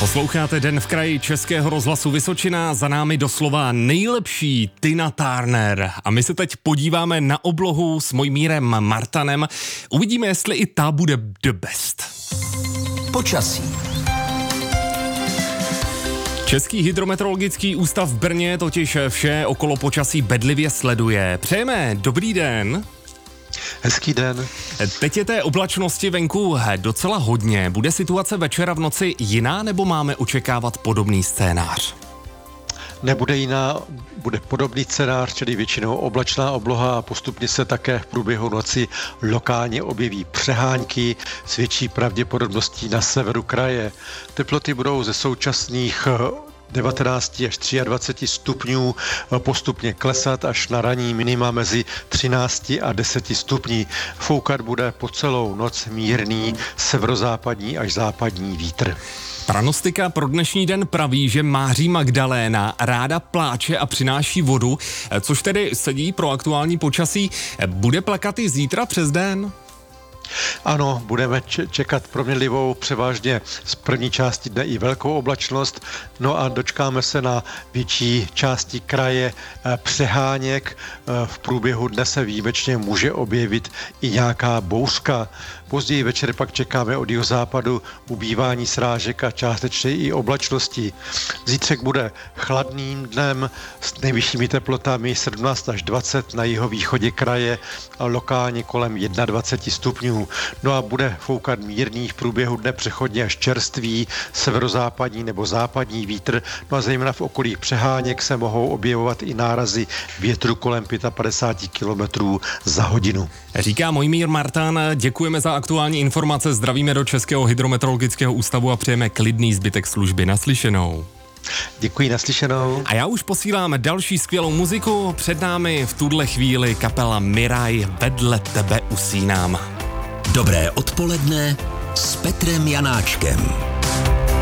Posloucháte Den v kraji Českého rozhlasu Vysočina, za námi doslova nejlepší Tina Turner. A my se teď podíváme na oblohu s Mojmírem Martanem. Uvidíme, jestli i ta bude the best. Počasí. Český hydrometeorologický ústav v Brně totiž vše okolo počasí bedlivě sleduje. Přejeme dobrý den. Hezký den. Teď je té oblačnosti venku docela hodně. Bude situace večera v noci jiná, nebo máme očekávat podobný scénář? Nebude jiná, bude podobný scénář, čili většinou oblačná obloha a postupně se také v průběhu noci lokálně objeví přehánky s větší pravděpodobností na severu kraje. Teploty budou ze současných 19 až 23 stupňů postupně klesat až na ranní minima mezi 13 a 10 stupní. Foukat bude po celou noc mírný severozápadní až západní vítr. Pranostika pro dnešní den praví, že Máří Magdaléna ráda pláče a přináší vodu, což tedy sedí pro aktuální počasí. Bude plakat i zítra přes den? Ano, budeme čekat proměnlivou, převážně z první části dne i velkou oblačnost, no a dočkáme se na větší části kraje přeháněk. V průběhu dne se výjimečně může objevit i nějaká bouřka. Později večer pak čekáme od jihozápadu ubývání srážek a částečně i oblačnosti. Zítřek bude chladným dnem s nejvyššími teplotami 17 až 20 na jihovýchodě kraje a lokálně kolem 21 stupňů. No a bude foukat mírný v průběhu dne přechodně až čerstvý severozápadní nebo západní vítr. No a zejména v okolí přeháněk se mohou objevovat i nárazy větru kolem 55 km za hodinu. Říká Mojmír Martan, děkujeme za aktuální informace, zdravíme do Českého hydrometeorologického ústavu a přejeme klidný zbytek služby. Naslyšenou. Děkuji, naslyšenou. A já už posílám další skvělou muziku. Před námi v tuhle chvíli kapela Miraj, Vedle tebe usínám. Dobré odpoledne s Petrem Janáčkem.